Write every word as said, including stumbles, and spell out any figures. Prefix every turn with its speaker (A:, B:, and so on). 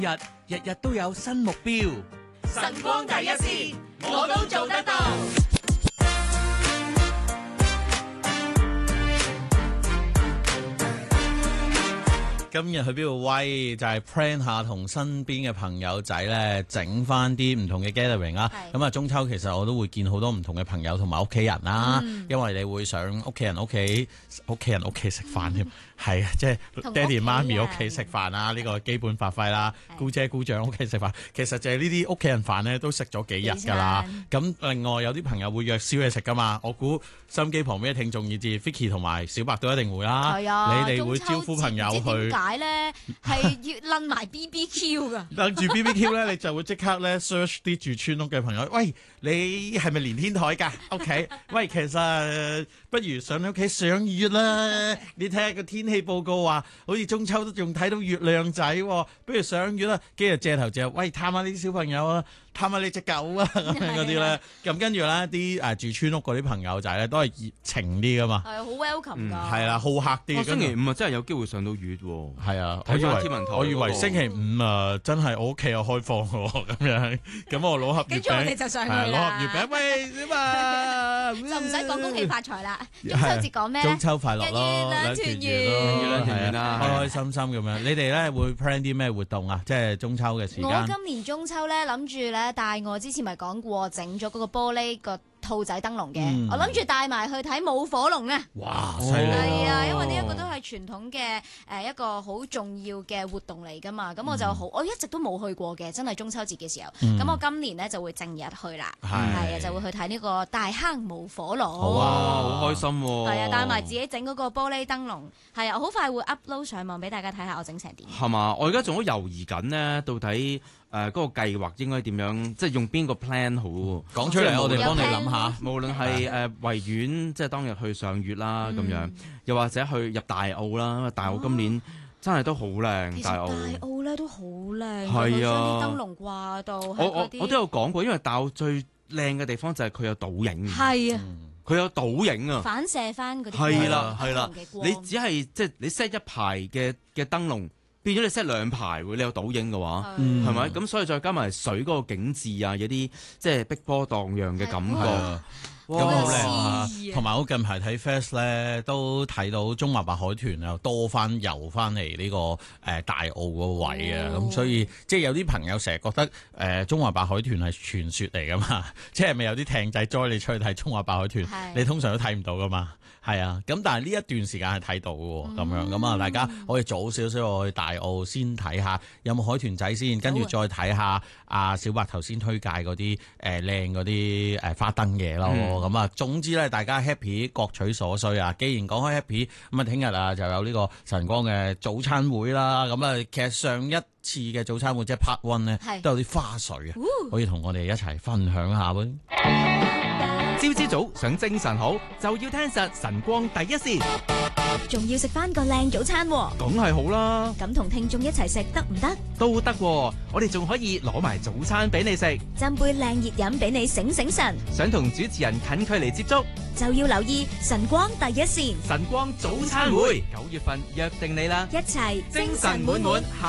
A: 日日日都有新目標，
B: 晨光第一線，我都做得到。
A: 今日去邊度威？就係、是、plan 下同身邊嘅朋友仔咧，整翻啲唔同嘅 gathering 啦。咁啊，中秋其實我都會見好多唔同嘅朋友同埋屋企人啦，嗯、因為你會上屋企人屋企、屋企人屋企食飯添。係啊，即係爹哋媽咪屋企食飯啊，呢個基本發揮啦。姑姐姑丈屋企食飯，其實就係呢啲屋企人飯咧，都食咗幾日㗎啦。咁另外有啲朋友會約宵夜食㗎嘛。我估收音機旁邊嘅聽眾以至 Vicky 同埋小白都一定會啦。係啊，你哋會招呼朋友去。
C: 解咧係要擸埋 B B Q 㗎。
A: 擸住 B B Q 咧，你就會即刻咧 search 啲住村屋嘅朋友。喂，你係咪連天台㗎屋企？喂，其實、呃、不如上你屋企賞月啦。你睇下個天氣報告話，好似中秋都仲睇到月亮仔喎，不如賞月啦。跟住借頭借，喂，探下呢啲小朋友啊，探下你隻狗啊咁樣嗰啲咧。咁跟住咧，啲誒住村屋嗰啲朋友仔咧，都係熱情啲噶嘛。係
C: 好 welcome 㗎。係
A: 啦，好客啲。
D: 星期五啊，真係有機會上到月喎。
A: 係啊，
D: 睇咗天文台。
A: 我以為星期五啊，真係我屋企有開放喎，咁樣。咁我攞盒月餅。跟住我哋就上去啦。攞盒月餅，喂點啊？
C: 就唔使講恭喜發財啦。中秋節講咩咧？
A: 中秋快樂咯，兩團圓咯，兩團圓啦，開開心心咁樣。你哋咧會 plan 啲咩活動啊？即係中秋嘅時間。
C: 我今年中秋咧諗住咧帶我之前咪講過整咗嗰個玻璃個兔仔燈籠嘅，嗯、我諗住帶埋去睇舞火龍啊！
A: 哇，犀利！係
C: 啊，因為呢一個都係傳統嘅誒一個好重要嘅活動嚟噶嘛，咁、嗯、我就好，我一直都冇去過嘅，真係中秋節嘅時候，咁、嗯、我今年呢就會正日去啦，係啊，就會去睇呢個大坑舞火龍。
D: 好啊，好開心喎！
C: 係啊，帶埋自己整嗰個玻璃燈籠，係啊，好快會 upload 上網俾大家睇下我整成點。
D: 係嘛？我而家仲好猶豫緊呢，到底。誒嗰、呃那個計劃應該點樣？即係用邊個 plan 好？
A: 講出嚟，我哋幫你諗下。
D: 無論係誒維園，即係當日去上月啦咁、嗯、樣，又或者去入大澳啦。因為大澳今年真係都好靚。
C: 其實
D: 大澳
C: 大澳咧都好靚，
D: 係啊，
C: 啲燈籠掛到。
D: 我我我都有講過，因為大澳最靚嘅地方就係佢有倒影。
C: 係啊，
D: 佢、嗯、有倒影啊，
C: 反射翻嗰啲
D: 係啦係啦，你只係即係你 set 一排嘅嘅燈籠。變咗你 set 兩排喎，你有倒影嘅話，係咪、嗯？咁所以再加埋水嗰個景緻啊，有啲即係碧波盪漾嘅感覺。
A: 咁好靚啊！同埋我近排睇 Fest 咧，都睇到中華白海豚又多翻遊翻嚟呢個誒、呃、大澳個位啊！咁、哦、所以即係有啲朋友成日覺得誒、呃、中華白海豚係傳說嚟噶嘛，即係咪有啲艇仔載你出去睇中華白海豚？是你通常都睇唔到噶嘛，係啊！咁但係呢一段時間係睇到嘅，咁、嗯、樣咁啊，大家可以早少少去大澳先睇下有冇海豚仔先，跟住再睇下阿小白頭先推介嗰啲誒靚嗰啲誒花燈嘢咯。嗯咁啊，總之咧，大家 happy 各取所需啊！既然講開 happy，咁啊，聽日啊就有呢個晨光嘅早餐會啦。咁啊，其實上一次嘅早餐會即係 part one 咧，都有啲花絮啊，可以同我哋一齊分享下喎。
B: 朝朝早想精神好，就要聽實晨光第一線。
C: 仲要食翻個靚早餐喎，
D: 梗係好啦。
C: 咁同聽眾一齊食得唔得？
B: 都得喎，我哋仲可以攞埋早餐俾你食，
C: 斟杯靚熱飲俾你醒醒神。
B: 想同主持人近距離接觸，
C: 就要留意晨光第一線。
B: 晨光早餐會，九月份約定你啦，
C: 一齊
B: 精神滿滿。